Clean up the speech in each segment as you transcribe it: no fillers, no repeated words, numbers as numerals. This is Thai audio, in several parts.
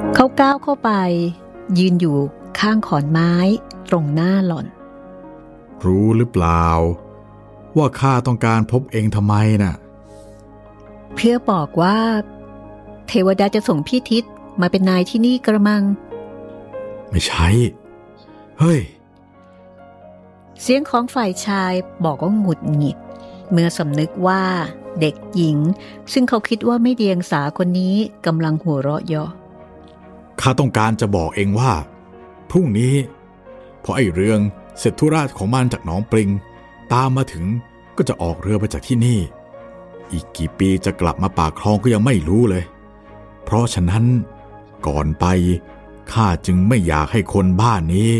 เขาก้าวเข้าไปยืนอยู่ข้างขอนไม้ตรงหน้าหล่อนรู้หรือเปล่าว่าข้าต้องการพบเองทำไมน่ะเพื่อบอกว่าเทวดาจะส่งพี่ทิศมาเป็นนายที่นี่กระมังไม่ใช่เฮ้ยเสียงของฝ่ายชายบอกว่าหงุดหงิดเมื่อสำนึกว่าเด็กหญิงซึ่งเขาคิดว่าไม่เดียงสาคนนี้กำลังหัวเราะเยาะข้าต้องการจะบอกเองว่าพรุ่งนี้พอไอ้เรืองเสร็จธุระของมันจากหนองปริงตามมาถึงก็จะออกเรือไปจากที่นี่อีกกี่ปีจะกลับมาปากคลองก็ยังไม่รู้เลยเพราะฉะนั้นก่อนไปข้าจึงไม่อยากให้คนบ้านนี้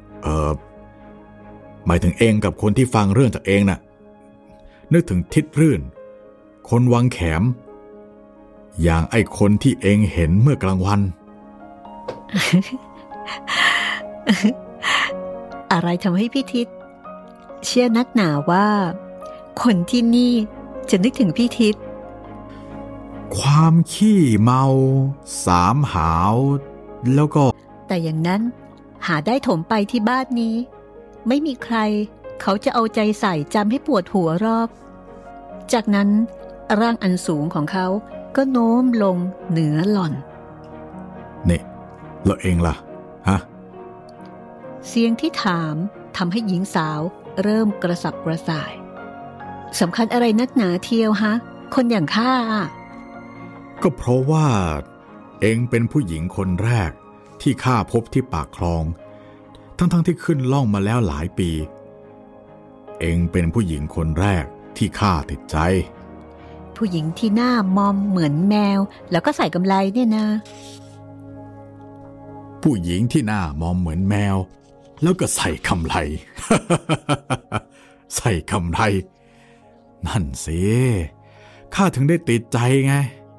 หมายถึงเองกับคนที่ฟังเรื่องจากเองน่ะนึกถึงทิศรื่นคนวังแขมอย่างไอ้คนที่เองเห็นเมื่อกลางวันอะไรทำให้พี่ทิศเชื่อนักหนาว่าคนที่นี่จะนึกถึงพี่ทิศความขี้เมาสามหาวแล้วก็แต่อย่างนั้นหาได้ถมไปที่บ้านนี้ไม่มีใครเขาจะเอาใจใส่จำให้ปวดหัวรอบจากนั้นร่างอันสูงของเขาก็โน้มลงเหนือหล่อนเนี่ยแล้วเองล่ะฮะเสียงที่ถามทำให้หญิงสาวเริ่มกระสับกระส่ายสำคัญอะไรนักหนาเที่ยวฮะคนอย่างข้าก็เพราะว่าเองเป็นผู้หญิงคนแรกที่ข้าพบที่ปากคลองทั้งที่ขึ้นล่องมาแล้วหลายปีเองเป็นผู้หญิงคนแรกที่ข้าติดใจผู้หญิงที่หน้ามอมเหมือนแมวแล้วก็ใส่กำไลเนี่ยนะผู้หญิงที่หน้ามอมเหมือนแมวแล้วก็ใส่กำไล ใส่กำไลนั่นสิข้าถึงได้ติดใจไง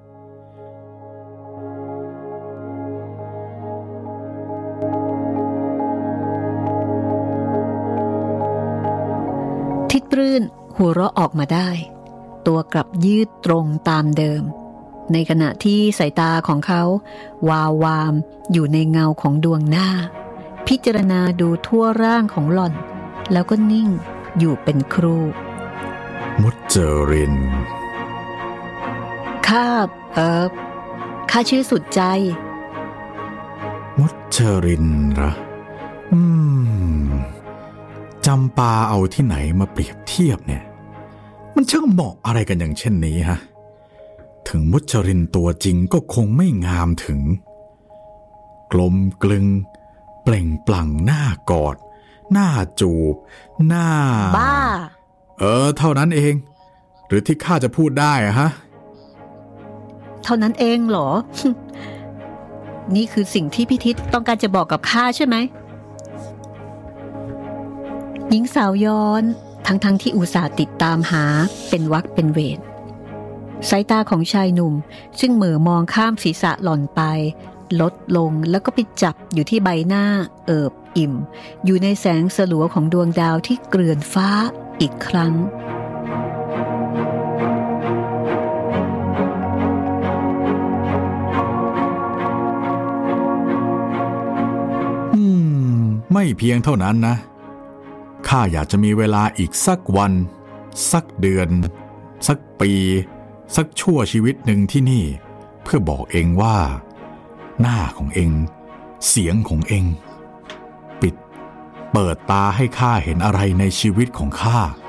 ทิดรื่นหัวเราะออกมาได้ตัวกลับยืดตรงตามเดิมในขณะที่สายตาของเขาวาววามอยู่ในเงาของดวงหน้าพิจารณาดูทั่วร่างของหล่อนแล้วก็นิ่งอยู่เป็นครู่มุจรินข้าชื่อสุดใจมุจรินเหรอจำปาเอาที่ไหนมาเปรียบเทียบเนี่ยมันช่างเหมาะอะไรกันอย่างเช่นนี้ฮะถึงมุจรินตัวจริงก็คงไม่งามถึงกลมกลึงเปล่งปลั่งหน้ากอดหน้าจูบหน้าบ้าเท่านั้นเองหรือที่ข้าจะพูดได้อะฮะเท่านั้นเองเหรอ นี่คือสิ่งที่พี่ทิศต้องการจะบอกกับข้าใช่ไหมหญิงสาวย้อนทั้งที่อุตส่าห์ติดตามหาเป็นวรรคเป็นเวรสายตาของชายหนุ่มซึ่งเหม่อมองข้ามศีรษะหล่อนไปลดลงแล้วก็ไปจับอยู่ที่ใบหน้าเอิบอิ่มอยู่ในแสงสลัวของดวงดาวที่เกลื่อนฟ้าอีกครั้งไม่เพียงเท่านั้นนะข้าอยากจะมีเวลาอีกสักวันสักเดือนสักปีสักชั่วชีวิตหนึ่งที่นี่เพื่อบอกเองว่าหน้าของเองเสียงของเองเปิดตาให้ข้าเห็นอะไรในชีวิตของข้า